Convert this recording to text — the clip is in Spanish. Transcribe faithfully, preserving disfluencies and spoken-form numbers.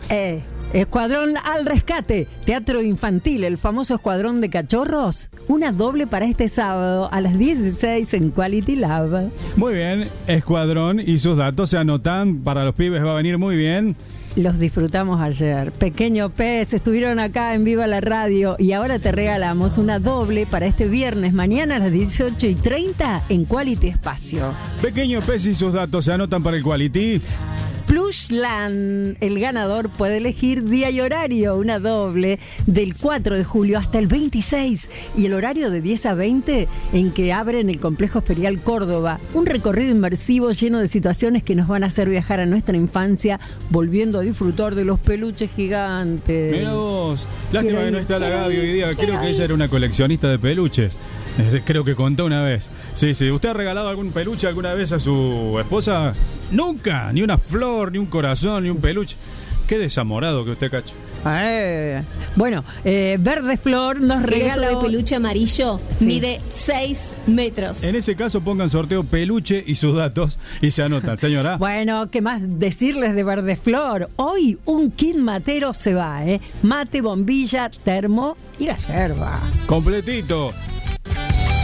Eh, Escuadrón al Rescate, teatro infantil, el famoso Escuadrón de Cachorros. Una doble para este sábado a las dieciséis en Quality Lab. Muy bien, Escuadrón y sus datos se anotan. Para los pibes va a venir muy bien. Los disfrutamos ayer. Pequeño Pez, estuvieron acá en Viva la Radio y ahora te regalamos una doble para este viernes, mañana a las dieciocho y treinta en Quality Espacio. Pequeño Pez y sus datos se anotan para el Quality. Plushland, el ganador puede elegir día y horario, una doble del cuatro de julio hasta el veintiséis y el horario de diez a veinte en que abren el Complejo Ferial Córdoba, un recorrido inmersivo lleno de situaciones que nos van a hacer viajar a nuestra infancia, volviendo a disfrutar de los peluches gigantes. Mira vos, lástima que no está la Gaby hoy día, creo que ella era una coleccionista de peluches. Creo que contó una vez. Sí, sí. ¿Usted ha regalado algún peluche alguna vez a su esposa? Nunca. Ni una flor, ni un corazón, ni un peluche. Qué desamorado que usted, Cacho. Eh. Bueno, eh, Verde Flor nos regala... El oso de peluche amarillo sí. Mide seis metros. En ese caso pongan sorteo peluche y sus datos y se anotan, señora. Bueno, ¿qué más decirles de Verde Flor? Hoy un kit matero se va, ¿eh? Mate, bombilla, termo y la yerba. Completito.